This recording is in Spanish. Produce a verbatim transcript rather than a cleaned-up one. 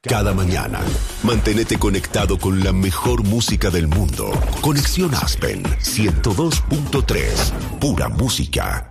Cada mañana, manténete conectado con la mejor música del mundo. Conexión Aspen ciento dos punto tres, pura música.